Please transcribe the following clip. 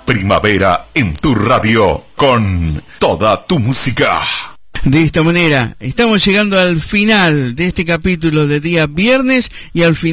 Primavera en tu radio, con toda tu música. De esta manera, estamos llegando al final de este capítulo de día viernes y al final